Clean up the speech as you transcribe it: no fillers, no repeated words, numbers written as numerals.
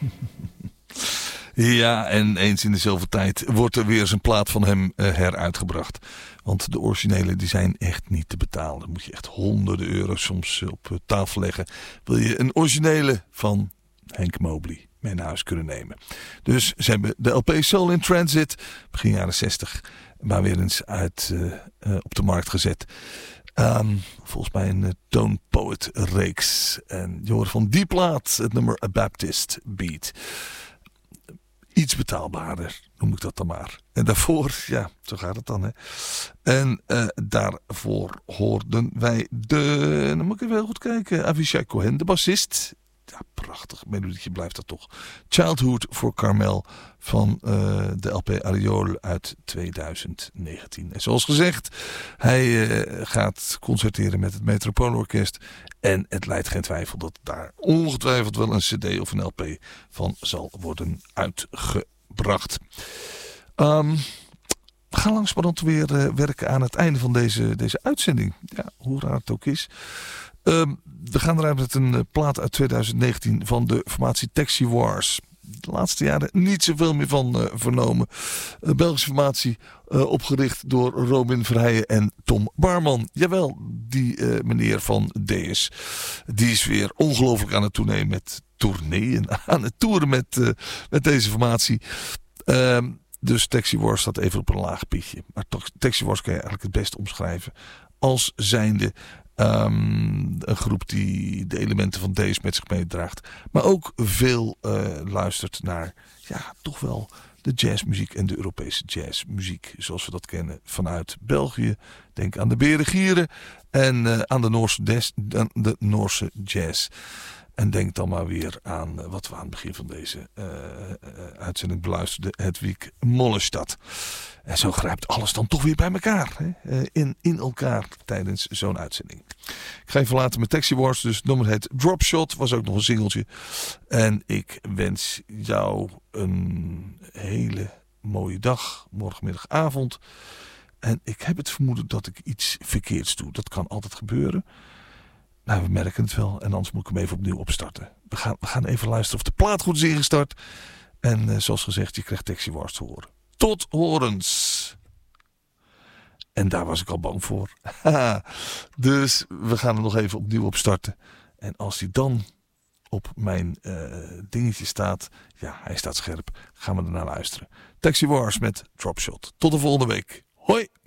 Ja, en eens in de zoveel tijd wordt er weer eens een plaat van hem heruitgebracht. Want de originele die zijn echt niet te betalen. Dan moet je echt honderden euro's soms op tafel leggen. Wil je een originele van Hank Mobley mee naar huis kunnen nemen. Dus ze hebben de LP Soul in Transit, begin jaren 60, maar weer eens op de markt gezet. Volgens mij een Tone Poet reeks. En je hoort van die plaat het nummer A Baptist Beat. Iets betaalbaarder, noem ik dat dan maar. En daarvoor, ja, zo gaat het dan, hè. En daarvoor hoorden wij dan moet ik even heel goed kijken, Avishai Cohen, de bassist. Ja, prachtig melodietje blijft dat toch. Childhood voor Carmel van de LP Ariol uit 2019. En zoals gezegd, hij gaat concerteren met het Metropoolorkest. En het lijdt geen twijfel dat daar ongetwijfeld wel een cd of een LP van zal worden uitgebracht. We gaan langzamerhand weer werken aan het einde van deze uitzending. Ja, hoe raar het ook is. We gaan eruit met een plaat uit 2019 van de formatie Taxi Wars. De laatste jaren niet zoveel meer van vernomen. Belgische formatie opgericht door Robin Verheijen en Tom Barman. Jawel, die meneer van DS. Die is weer ongelooflijk aan het toerneeën met aan het toeren met deze formatie. Dus Taxi Wars staat even op een laag pitje. Maar Taxi Wars kan je eigenlijk het best omschrijven als zijnde een groep die de elementen van deze met zich meedraagt. Maar ook veel luistert naar, ja, toch wel de jazzmuziek en de Europese jazzmuziek. Zoals we dat kennen vanuit België. Denk aan de Berengieren en aan de Noorse jazz. En denk dan maar weer aan wat we aan het begin van deze uitzending beluisterden. Hedwig Mollestad. En zo grijpt alles dan toch weer bij elkaar. Hè? In elkaar tijdens zo'n uitzending. Ik ga even laten met Taxi Wars. Dus het nummer heet Drop Shot. Was ook nog een singeltje. En ik wens jou een hele mooie dag. Morgenmiddagavond. En ik heb het vermoeden dat ik iets verkeerds doe. Dat kan altijd gebeuren. Nou, we merken het wel. En anders moet ik hem even opnieuw opstarten. We gaan even luisteren of de plaat goed is ingestart. En zoals gezegd, je krijgt Taxi Wars te horen. Tot horens. En daar was ik al bang voor. Dus we gaan hem nog even opnieuw opstarten. En als hij dan op mijn dingetje staat. Ja, hij staat scherp. Gaan we ernaar luisteren. Taxi Wars met Drop Shot. Tot de volgende week. Hoi.